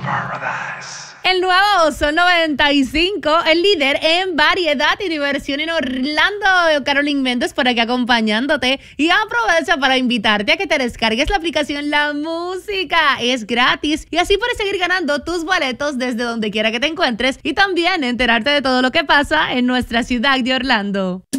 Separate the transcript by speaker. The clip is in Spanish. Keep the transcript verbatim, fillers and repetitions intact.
Speaker 1: Paradise.
Speaker 2: El nuevo Sol noventa y cinco, el líder en variedad y diversión en Orlando. Carolyn Méndez por aquí acompañándote. Y aprovecha para invitarte a que te descargues la aplicación La Música. Es gratis y así puedes seguir ganando tus boletos desde donde quiera que te encuentres y también enterarte de todo lo que pasa en nuestra ciudad de Orlando.